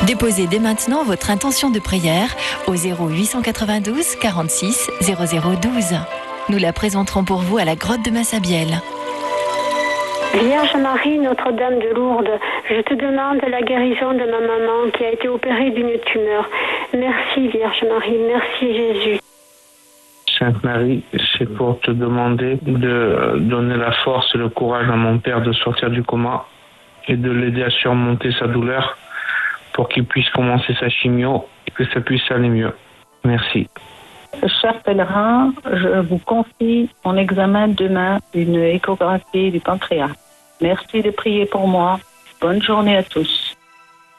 Déposez dès maintenant votre intention de prière au 0892 46 0012. Nous la présenterons pour vous à la grotte de Massabielle. Vierge Marie, Notre-Dame de Lourdes, je te demande la guérison de ma maman qui a été opérée d'une tumeur. Merci Vierge Marie, merci Jésus. Sainte Marie, c'est pour te demander de donner la force et le courage à mon père de sortir du coma et de l'aider à surmonter sa douleur pour qu'il puisse commencer sa chimio et que ça puisse aller mieux. Merci. Chers pèlerins, je vous confie mon examen demain d'une échographie du pancréas. Merci de prier pour moi. Bonne journée à tous.